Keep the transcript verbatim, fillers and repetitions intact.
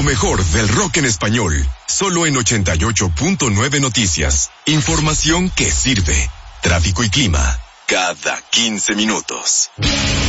mejor del rock en español, solo en ochenta y ocho punto nueve Noticias. Información que sirve. Tráfico y clima, cada quince minutos.